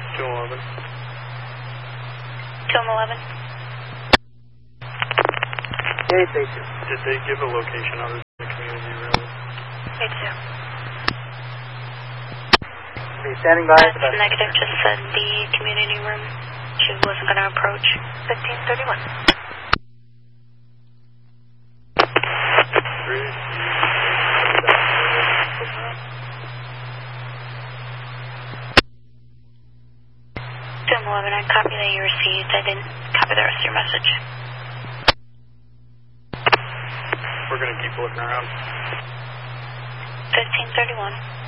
211. 211. Yeah, station. Did they give a location other than the community room? Me too. Okay, standing by. That's negative, just said the community room. She wasn't going to approach. 1531. 211, I copy that you received. I didn't copy the rest of your message. We're going to keep looking around. 1531.